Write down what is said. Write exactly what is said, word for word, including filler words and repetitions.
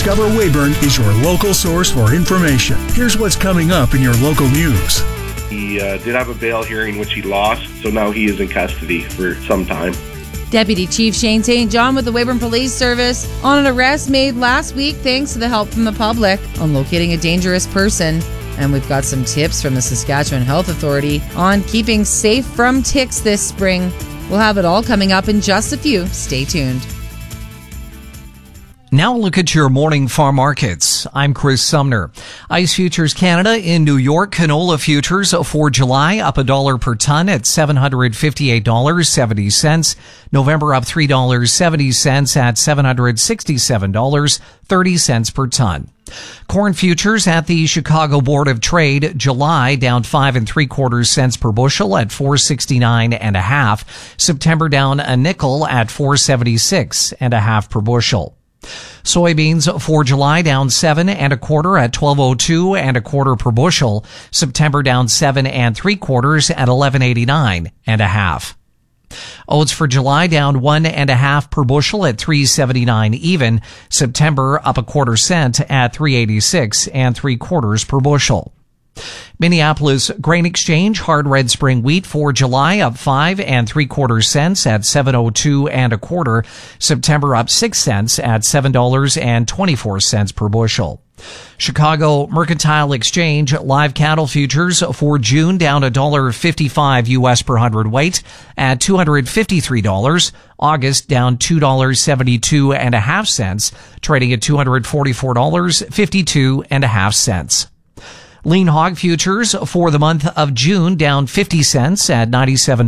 Discover Weyburn is your local source for information. Here's what's coming up in your local news. He uh, did have a bail hearing, which he lost, so now he is in custody for some time. Deputy Chief Shane Saint John with the Weyburn Police Service on an arrest made last week thanks to the help from the public on locating a dangerous person. And we've got some tips from the Saskatchewan Health Authority on keeping safe from ticks this spring. We'll have it all coming up in just a few. Stay tuned. Now look at your morning farm markets. I'm Chris Sumner. Ice Futures Canada in New York. Canola futures for July up a dollar per ton at seven hundred fifty-eight dollars and seventy cents. November up three dollars and seventy cents at seven hundred sixty-seven dollars and thirty cents per ton. Corn futures at the Chicago Board of Trade, July down five and three quarters cents per bushel at four sixty-nine and a half. September down a nickel at four seventy-six and a half per bushel. Soybeans for July down seven and a quarter at twelve oh two and a quarter per bushel. September down seven and three quarters at eleven eighty-nine and a half. Oats for July down one and a half per bushel at three seventy-nine even. September up a quarter cent at three eighty-six and three quarters per bushel. Minneapolis Grain Exchange hard red spring wheat for July up five and three quarters cents at seven oh two and a quarter. September up six cents at seven dollars and twenty-four cents per bushel. Chicago Mercantile Exchange live cattle futures for June down a dollar fifty-five U S per hundredweight at two hundred fifty-three dollars. August down two dollars seventy-two and a half cents, trading at two hundred forty-four dollars fifty-two and a half cents. Lean hog futures for the month of June down fifty cents at ninety-seven